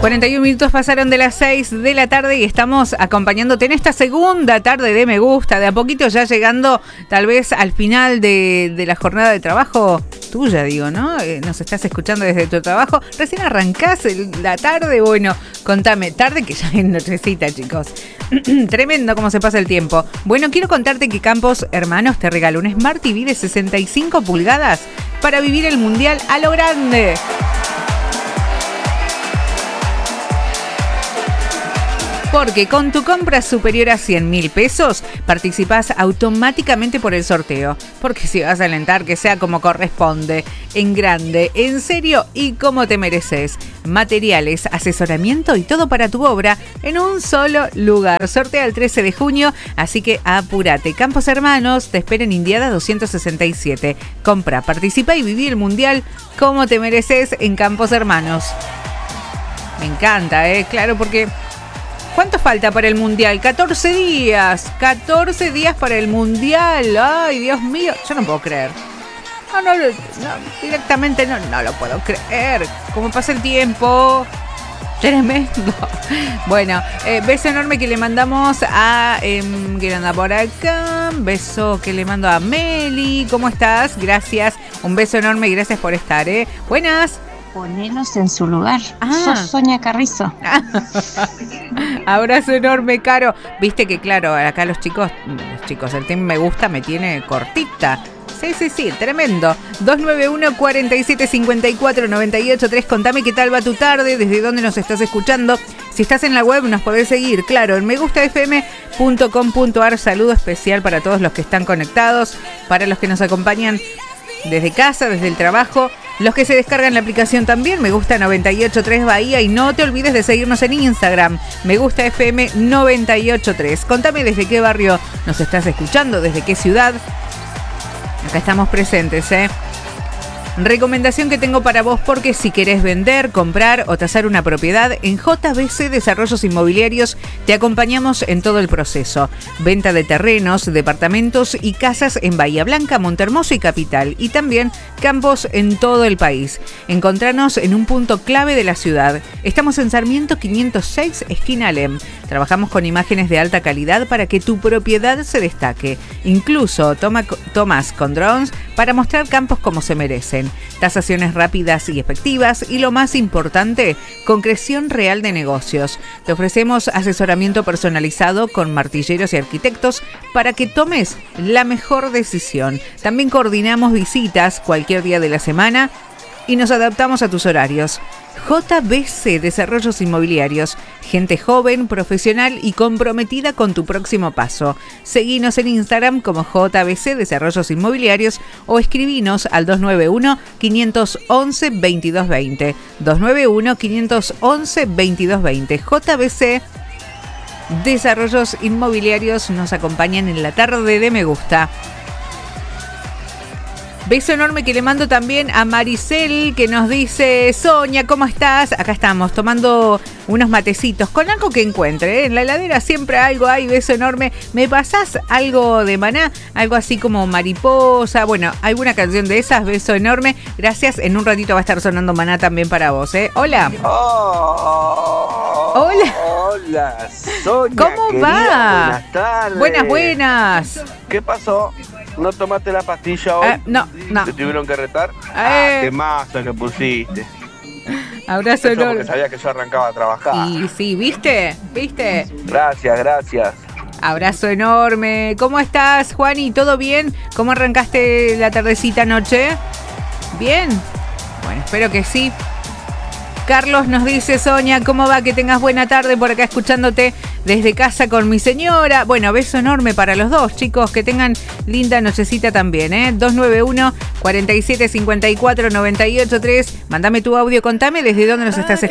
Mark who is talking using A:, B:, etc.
A: 41 minutos pasaron de las 6 de la tarde y estamos acompañándote en esta segunda tarde de Me Gusta, de a poquito ya llegando tal vez al final de la jornada de trabajo tuya, digo, ¿no? Nos estás escuchando desde tu trabajo, recién arrancás la tarde, bueno, contame, tarde que ya es nochecita, chicos. Tremendo cómo se pasa el tiempo. Bueno, quiero contarte que Campos Hermanos te regaló un Smart TV de 65 pulgadas para vivir el Mundial a lo grande. Porque con tu compra superior a 100.000 pesos, participás automáticamente por el sorteo. Porque si vas a alentar, que sea como corresponde, en grande, en serio y como te mereces. Materiales, asesoramiento y todo para tu obra en un solo lugar. Sortea el 13 de junio, así que apúrate. Campos Hermanos te espera en Indiada 267. Compra, participa y viví el Mundial como te mereces en Campos Hermanos. Me encanta, claro, porque... ¿cuánto falta para el Mundial? 14 días. 14 días para el Mundial. Ay, Dios mío. Yo no puedo creer. No, directamente no lo puedo creer. ¿Cómo pasa el tiempo? Tremendo. Bueno, beso enorme que le mandamos a... ¿quién anda por acá? Beso que le mando a Meli. ¿Cómo estás? Gracias. Un beso enorme y gracias por estar, Buenas.
B: Ponelos en su lugar. Sos Sonia Carrizo.
A: Abrazo enorme, Caro. Viste que claro, acá los chicos, el team Me Gusta me tiene cortita. Sí, tremendo. 291-4754-983. Contame qué tal va tu tarde, desde dónde nos estás escuchando. Si estás en la web nos podés seguir, claro, en megustafm.com.ar. Saludo especial para todos los que están conectados, para los que nos acompañan desde casa, desde el trabajo. Los que se descargan la aplicación también, Me Gusta 983 Bahía, y no te olvides de seguirnos en Instagram, Me Gusta FM 983. Contame desde qué barrio nos estás escuchando, desde qué ciudad. Acá estamos presentes, Recomendación que tengo para vos, porque si querés vender, comprar o tasar una propiedad, en JBC Desarrollos Inmobiliarios te acompañamos en todo el proceso. Venta de terrenos, departamentos y casas en Bahía Blanca, Montehermoso y Capital, y también campos en todo el país. Encontranos en un punto clave de la ciudad. Estamos en Sarmiento 506, esquina Alem. Trabajamos con imágenes de alta calidad para que tu propiedad se destaque. Incluso tomás con drones para mostrar campos como se merecen. Tasaciones rápidas y efectivas y, lo más importante, concreción real de negocios. Te ofrecemos asesoramiento personalizado con martilleros y arquitectos para que tomes la mejor decisión. También coordinamos visitas cualquier día de la semana y nos adaptamos a tus horarios. JBC Desarrollos Inmobiliarios, gente joven, profesional y comprometida con tu próximo paso. Seguinos en Instagram como JBC Desarrollos Inmobiliarios o escribinos al 291-511-2220. 291-511-2220. JBC Desarrollos Inmobiliarios nos acompañan en la tarde de Me Gusta. Beso enorme que le mando también a Maricel, que nos dice: Sonia, ¿cómo estás? Acá estamos tomando unos matecitos con algo que encuentre, En la heladera siempre algo hay. Beso enorme. ¿Me pasás algo de Maná? Algo así como Mariposa. Bueno, alguna canción de esas. Beso enorme. Gracias. En un ratito va a estar sonando Maná también para vos, Hola. Hola.
C: Hola, Sonia.
A: ¿Cómo
C: querida,
A: va?
C: Buenas tardes.
A: Buenas.
C: ¿Qué pasó? ¿No tomaste la pastilla hoy?
A: No.
C: ¿Te tuvieron que retar? Qué masa que pusiste.
A: Abrazo enorme.
C: Porque sabía que yo arrancaba a trabajar.
A: Y sí, ¿viste?
C: Gracias.
A: Abrazo enorme. ¿Cómo estás, Juani? ¿Todo bien? ¿Cómo arrancaste la tardecita anoche? ¿Bien? Bueno, espero que sí. Carlos nos dice: Sonia, ¿cómo va? Que tengas buena tarde, por acá escuchándote desde casa con mi señora. Bueno, beso enorme para los dos, chicos, que tengan linda nochecita también, 291-4754-983. Mándame tu audio, contame desde dónde nos estás escuchando.